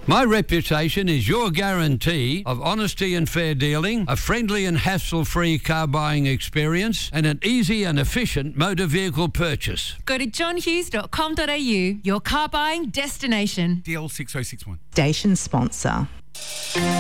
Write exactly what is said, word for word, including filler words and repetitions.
My reputation is your guarantee of honesty and fair dealing, a friendly and hassle-free car buying experience, and an easy and efficient motor vehicle purchase. Go to john hughes dot com dot a u, your car buying destination. D L six oh six one. Station sponsor.